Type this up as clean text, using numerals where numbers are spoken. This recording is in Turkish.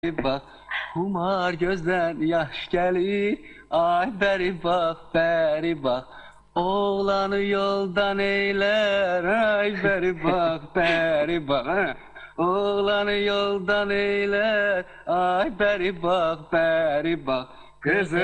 bak, humar gözden yaş gelir. Ay beri bak, beri bak. Oğlanı yoldan eyler. Ay beri bak, beri bak. Ha. Oğlanı yoldan eyler. Ay beri bak, beri bak. Kızım.